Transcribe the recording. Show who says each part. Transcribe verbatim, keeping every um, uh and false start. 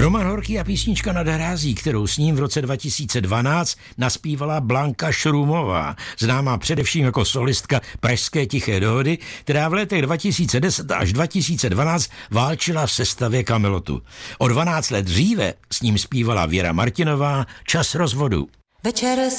Speaker 1: Roman Horký a písnička Nad hrází, kterou s ním v roce dva tisíce dvanáct naspívala Blanka Šrumová, známá především jako solistka Pražské Tiché dohody, která v letech dva tisíce deset až dva tisíce dvanáct válčila v sestavě Kamelotu. O dvanáct let dříve s ním zpívala Věra Martinová Čas rozvodu.
Speaker 2: Večer